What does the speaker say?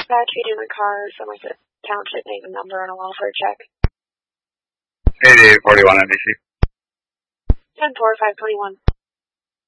dispatch, we do the car, so like the township name and number and a welfare check. 8841 NBC. 10-4-521.